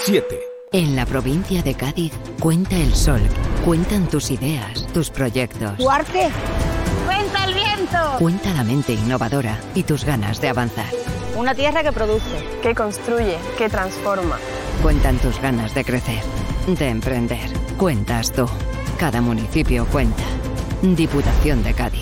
7. En la provincia de Cádiz cuenta el sol, cuentan tus ideas, tus proyectos. ¿Tu arte? ¡Cuenta el viento! Cuenta la mente innovadora y tus ganas de avanzar. Una tierra que produce, que construye, que transforma. Cuentan tus ganas de crecer, de emprender. Cuentas tú. Cada municipio cuenta. Diputación de Cádiz.